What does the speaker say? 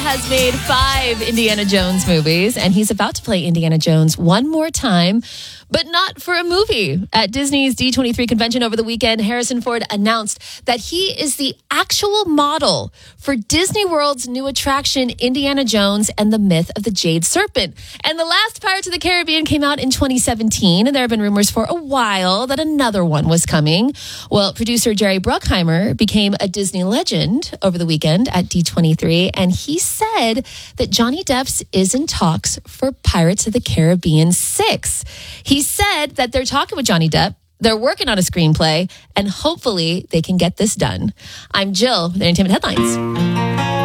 has made 5 Indiana Jones movies, and he's about to play Indiana Jones one more time, but not for a movie. At Disney's D23 convention over the weekend, Harrison Ford announced that he is the actual model for Disney World's new attraction, Indiana Jones and the Myth of the Jade Serpent. And the last Pirates of the Caribbean came out in 2017, and there have been rumors for a while that another one was coming. Well, producer Jerry Bruckheimer became a Disney legend over the weekend at D23, and he said that Johnny Depp is in talks for Pirates of the Caribbean 6. He said that they're talking with Johnny Depp, they're working on a screenplay, and hopefully they can get this done. I'm Jill with Entertainment Headlines.